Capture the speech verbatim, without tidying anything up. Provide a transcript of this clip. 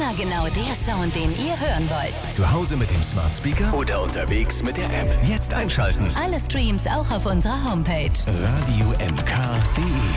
Immer genau der Sound, den ihr hören wollt. Zu Hause mit dem Smart Speaker oder unterwegs mit der App. Jetzt einschalten. Alle Streams auch auf unserer Homepage. radio n k punkt d e